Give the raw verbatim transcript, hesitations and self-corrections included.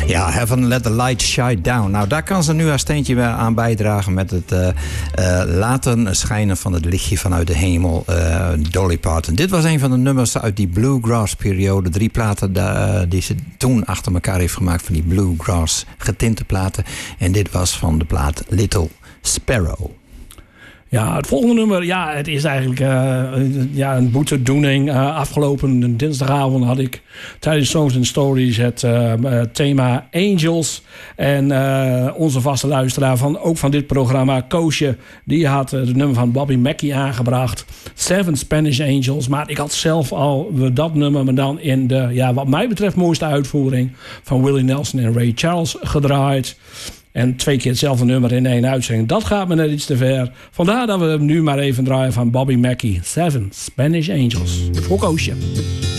Ja, Heaven Let the Light Shine Down. Nou, daar kan ze nu haar steentje aan bijdragen met het uh, uh, laten schijnen van het lichtje vanuit de hemel. Uh, Dolly Parton. Dit was een van de nummers uit die bluegrass-periode. Drie platen uh, die ze toen achter elkaar heeft gemaakt van die bluegrass getinte platen. En dit was van de plaat Little Sparrow. Ja, het volgende nummer, ja, het is eigenlijk uh, ja, een boetedoening. Uh, afgelopen dinsdagavond had ik tijdens Songs and Stories het uh, uh, thema Angels. En uh, onze vaste luisteraar van ook van dit programma, Koosje, die had uh, het nummer van Bobby Mackey aangebracht. Seven Spanish Angels. Maar ik had zelf al dat nummer, maar dan in de, ja, wat mij betreft, mooiste uitvoering van Willie Nelson en Ray Charles gedraaid. En twee keer hetzelfde nummer in één uitzending. Dat gaat me net iets te ver. Vandaar dat we hem nu maar even draaien van Bobby Mackey. Seven Spanish Angels. Voor Koosje.